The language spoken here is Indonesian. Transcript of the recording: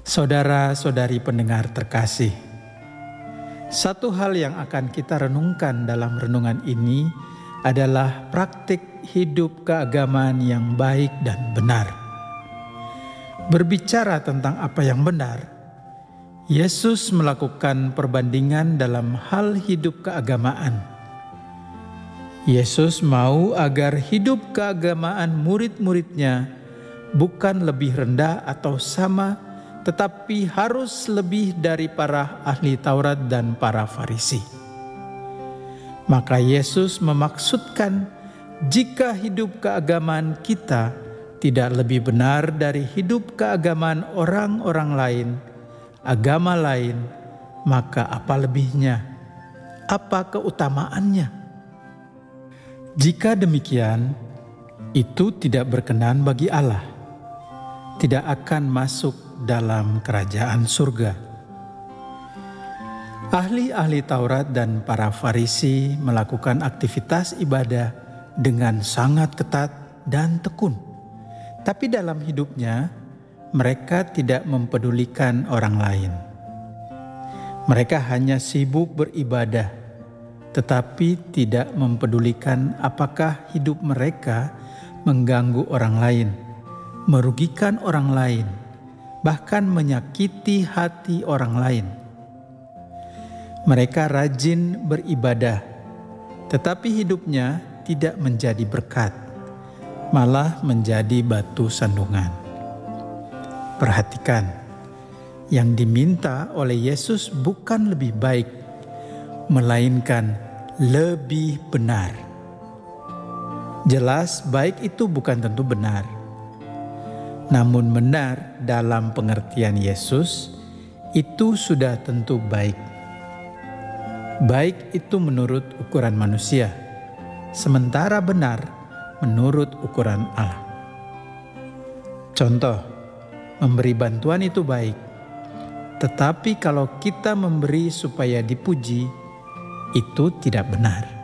Saudara-saudari pendengar terkasih, satu hal yang akan kita renungkan dalam renungan ini adalah praktik hidup keagamaan yang baik dan benar. Berbicara tentang apa yang benar, Yesus melakukan perbandingan dalam hal hidup keagamaan. Yesus mau agar hidup keagamaan murid-muridnya bukan lebih rendah atau sama, tetapi harus lebih dari para ahli Taurat dan para Farisi. Maka Yesus memaksudkan jika hidup keagamaan kita tidak lebih benar dari hidup keagamaan orang-orang lain, agama lain, maka apa lebihnya? Apa keutamaannya? Jika demikian, itu tidak berkenan bagi Allah, tidak akan masuk dalam kerajaan surga. Ahli-ahli Taurat dan para Farisi melakukan aktivitas ibadah dengan sangat ketat dan tekun. Tapi dalam hidupnya, mereka tidak mempedulikan orang lain. Mereka hanya sibuk beribadah, tetapi tidak mempedulikan apakah hidup mereka mengganggu orang lain, merugikan orang lain, bahkan menyakiti hati orang lain. Mereka rajin beribadah, tetapi hidupnya tidak menjadi berkat, malah menjadi batu sandungan. Perhatikan, yang diminta oleh Yesus bukan lebih baik, melainkan lebih benar. Jelas baik itu bukan tentu benar, namun benar dalam pengertian Yesus itu sudah tentu baik. Baik itu menurut ukuran manusia, sementara benar menurut ukuran Allah. Contoh, memberi bantuan itu baik, tetapi kalau kita memberi supaya dipuji, itu tidak benar.